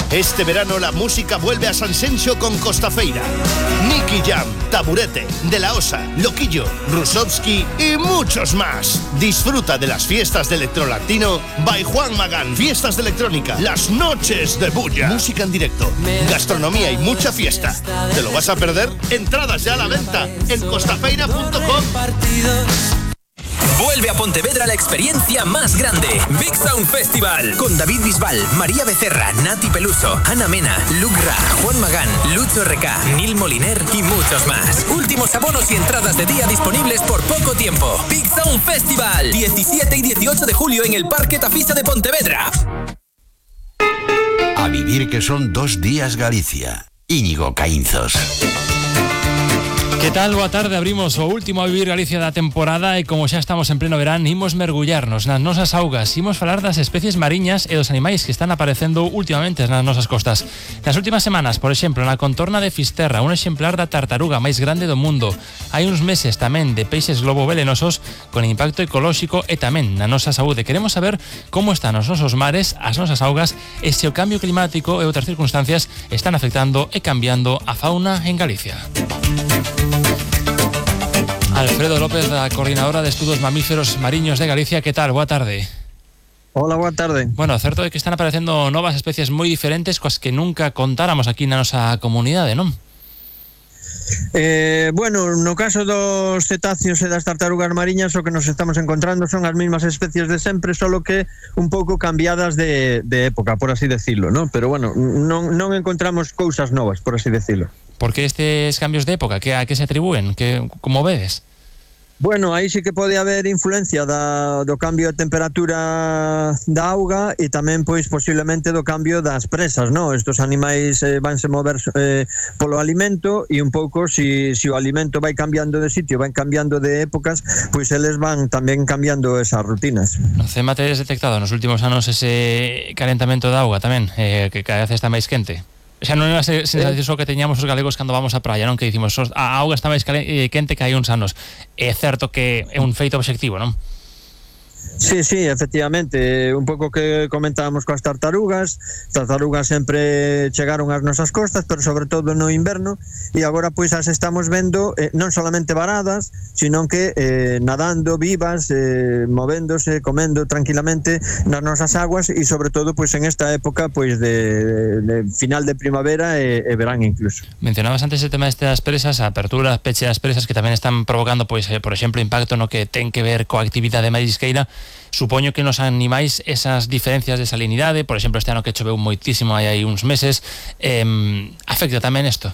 Este verano la música vuelve a Sanxenxo con Costafeira. Nicky Jam, Taburete, De La Osa, Loquillo, Rusovski y muchos más. Disfruta de las fiestas de Electrolatino by Juan Magán. Fiestas de electrónica, las noches de bulla. Música en directo, gastronomía y mucha fiesta. ¿Te lo vas a perder? Entradas ya a la venta en costafeira.com. Vuelve a Pontevedra la experiencia más grande, Big Sound Festival, con David Bisbal, María Becerra, Nati Peluso, Ana Mena, Luke Ra, Juan Magán, Lucho RK, Nil Moliner y muchos más. Últimos abonos y entradas de día disponibles por poco tiempo. Big Sound Festival, 17 y 18 de julio en el Parque Tafisa de Pontevedra. A vivir que son 2 días Galicia. Íñigo Caínzos. Que tal? Boa tarde, abrimos o último A Vivir Galicia da temporada e como xa estamos en pleno verán, imos mergullarnos nas nosas augas, imos falar das especies mariñas e dos animais que están aparecendo últimamente nas nosas costas. Nas últimas semanas, por exemplo, na contorna de Fisterra, un exemplar da tartaruga máis grande do mundo. Hai uns meses tamén de peixes globo velenosos con impacto ecolóxico e tamén na nosa saúde. Queremos saber como están os nosos mares, as nosas augas e se o cambio climático e outras circunstancias están afectando e cambiando a fauna en Galicia. Alfredo López, da Coordinadora de Estudos Mamíferos Mariños de Galicia. Que tal? Boa tarde. Hola, boa tarde. Bueno, certo é que están aparecendo novas especies moi diferentes coas que nunca contáramos aquí na nosa comunidade, non? Bueno, no caso dos cetáceos e das tartarugas mariñas, o que nos estamos encontrando son as mesmas especies de sempre, solo que un pouco cambiadas de época, por así decirlo, ¿no? Pero bueno, non encontramos cousas novas, por así decirlo. Por que estes cambios de época? A que se atribúen? Como vedes? Bueno, aí sí que pode haber influencia do cambio de temperatura da auga e tamén, pois, posiblemente do cambio das presas, non? Estos animais vanse mover polo alimento e un pouco, si o alimento vai cambiando de sitio, vai cambiando de épocas, pois eles van tamén cambiando esas rutinas. No CEMA tedes detectado nos últimos anos ese calentamento da auga tamén, que cada vez está máis quente? Xa non é a sensación que teñamos os galegos cando vamos á praia, non? Que dicimos, a auga está máis quente que hai uns anos. É certo que é un feito obxectivo, non? Sí, efectivamente, un pouco que comentábamos coas tartarugas sempre chegaron ás nosas costas, pero sobre todo no inverno, e agora pois as estamos vendo non solamente varadas, sino que nadando vivas, movéndose, comendo tranquilamente nas nosas aguas, e sobre todo pois en esta época pois de final de primavera e verán incluso. Mencionabas antes o tema destas presas, a apertura, peche das presas que tamén están provocando pois, por exemplo, impacto no que ten que ver coa actividade marisqueira. Supoño que nos animais esas diferencias de salinidade, por exemplo, este ano que choveu moitísimo hai uns meses, afecta tamén isto?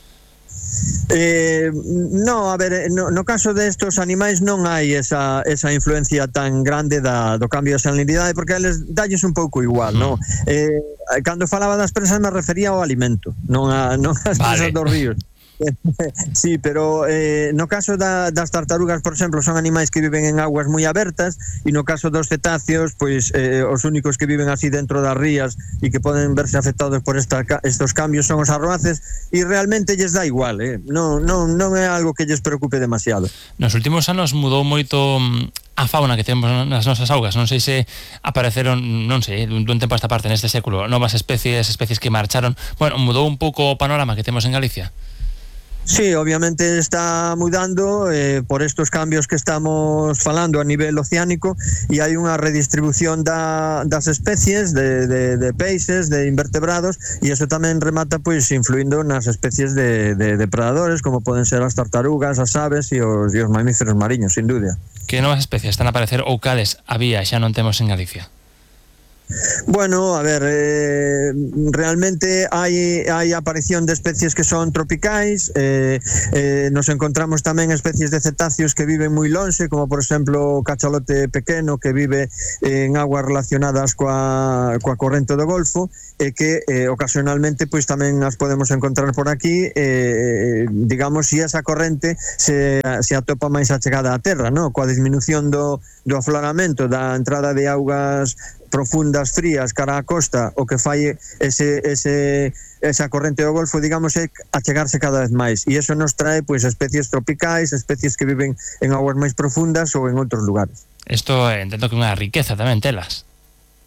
No, a ver, no caso destos animais non hai esa influencia tan grande do cambio de salinidade, porque eles dalles un pouco igual, non? Cando falaba das presas me refería ao alimento, non ás presas dos ríos. Sí, pero no caso das tartarugas, por exemplo, son animais que viven en aguas moi abertas, e no caso dos cetáceos, pois os únicos que viven así dentro das rías e que poden verse afectados por estos cambios son os arroaces, e realmente lles dá igual, non é algo que lles preocupe demasiado. Nos últimos anos mudou moito a fauna que temos nas nosas augas. Non sei se apareceron, non sei, dun tempo a esta parte neste século, novas especies que marcharon. Bueno, mudou un pouco o panorama que temos en Galicia. Sí, obviamente está mudando por estos cambios que estamos falando a nivel oceánico, e hai unha redistribución das especies de peixes, de invertebrados, e eso tamén remata pois influindo nas especies de depredadores, como poden ser as tartarugas, as aves e os mamíferos mariños, sin dúda. Que novas especies están a aparecer ou cales había xa non temos en Galicia? Bueno, a ver, realmente hai aparición de especies que son tropicais, nos encontramos tamén especies de cetáceos que viven moi lonxe, como por exemplo o cachalote pequeno que vive en aguas relacionadas coa corrente do Golfo, e que ocasionalmente pois tamén as podemos encontrar por aquí, digamos, se esa corrente se atopa máis achegada á terra, no? Coa disminución do afloramento da entrada de augas profundas, frías, cara á costa, o que fai esa corrente do Golfo, digamos, é achegarse cada vez máis, e eso nos trae pois especies tropicais, especies que viven en aguas máis profundas ou en outros lugares. Isto entendo que é unha riqueza tamén telas.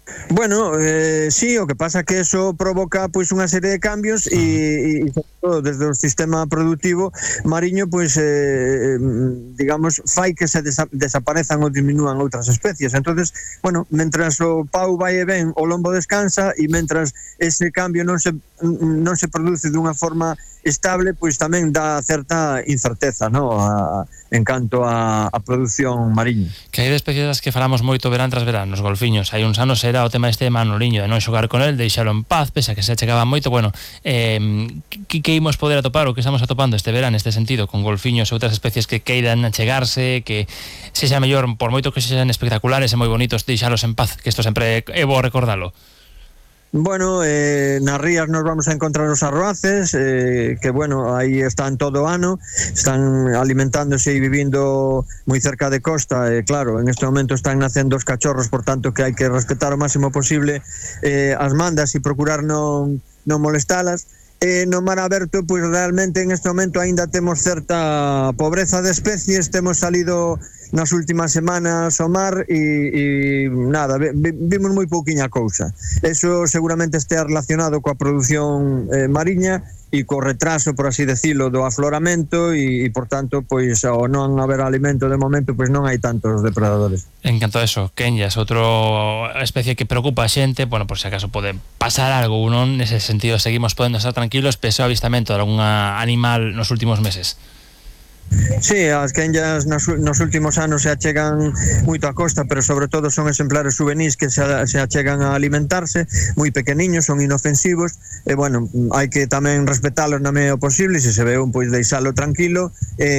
Bueno, sí, o que pasa que eso provoca pois unha serie de cambios e sobre todo desde o sistema productivo mariño, pois digamos, fai que se desaparezan ou disminúan outras especies. Entonces, bueno, mentras o pau vai e ben, o lombo descansa, e mentras ese cambio non se produce dunha forma estable, pois tamén dá certa incerteza, no? En canto a produción mariña. Que hai de especies das que falamos moito verán tras verán, nos golfiños. Hai uns anos era o tema este de Manoliño, de non xogar con el, deixalo en paz, pese a que se achegaba moito. Bueno, que imos poder atopar, o que estamos atopando este verán neste sentido, con golfiños e outras especies que queiran achegarse, que sexa mellor, por moito que sexan espectaculares e moi bonitos, deixalos en paz, que isto sempre é bo recordalo. Bueno, nas rías nos vamos a encontrar os arroaces, que bueno, aí están todo o ano, están alimentándose e vivindo moi cerca de costa, claro, en este momento están nacendo os cachorros, por tanto que hai que respetar o máximo posible as mandas e procurar non molestalas. No mar aberto, pois realmente en este momento aínda temos certa pobreza de especies, temos salido nas últimas semanas ao mar e nada, vimos moi pouquiña cousa. Eso seguramente estea relacionado coa produción mariña e co retraso, por así decirlo, do afloramento e por tanto, pois ao non haber alimento de momento, pois non hai tantos depredadores. En canto a eso, Kenyas, outra especie que preocupa a xente, bueno, por se acaso pode pasar algo, non? Nese sentido, seguimos podendo estar tranquilos pese ao avistamento de algún animal nos últimos meses. Sí, as quenllas nos últimos anos se achegan moito á costa, pero sobre todo son exemplares juvenís que se achegan a alimentarse, moi pequeniños, son inofensivos, e bueno, hai que tamén respetalos na medida posible, se ve un, pois deixalo tranquilo,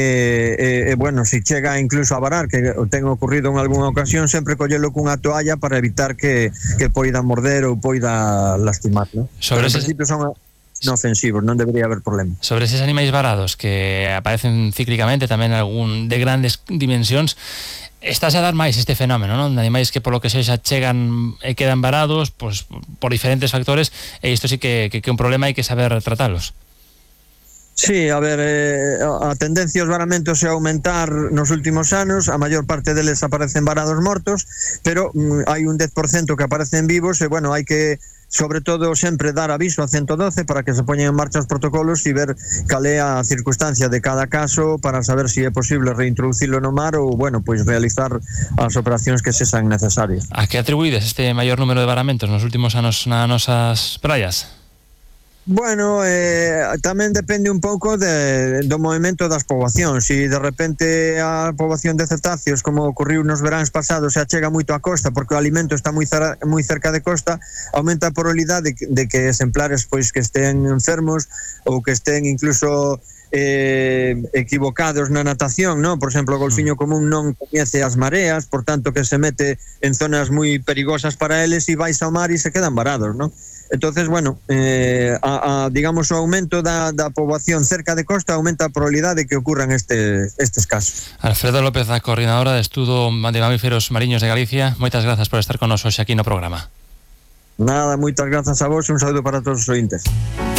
e bueno, se chega incluso a varar, que ten ocurrido en algunha ocasión, sempre collelo cunha toalla para evitar que poida morder ou poida lastimar, ¿no? Sobre pero en principio son inofensivos, non debería haber problema. Sobre eses animais varados que aparecen cíclicamente, tamén algún de grandes dimensións, estás a dar máis este fenómeno, non? De animais que polo que sexa chegan e quedan varados, pois, por diferentes factores, e isto sí que é un problema, hai que saber tratalos. Sí, a ver, a tendencia aos varamentos é aumentar nos últimos anos, a maior parte deles aparecen varados mortos, pero hai un 10% que aparecen vivos e, bueno, hai que sobre todo sempre dar aviso a 112 para que se poñen en marcha os protocolos e ver cal é a circunstancia de cada caso para saber se é posible reintroducilo no mar ou, bueno, pois realizar as operacións que sexan necesarias. A que atribuídes este maior número de varamentos nos últimos anos nas nosas praias? Bueno, tamén depende un pouco do movimento das poboacións. Se de repente a poboación de cetáceos, como ocurriu nos veráns pasados, se achega moito á costa porque o alimento está moi cerca de costa, aumenta a probabilidade de que exemplares pois que estén enfermos ou que estén incluso equivocados na natación, ¿no? Por exemplo, o golfiño común non coñece as mareas, por tanto que se mete en zonas moi perigosas para eles e vais ao mar e se quedan varados, ¿no? Entonces, bueno, digamos, o aumento da poboación cerca de costa aumenta a probabilidade de que ocurran estes casos. Alfredo López, a coordinadora de estudo de mamíferos mariños de Galicia, moitas grazas por estar con nos hoxe aquí no programa. Nada, moitas grazas a vos e un saúdo para todos os ointes.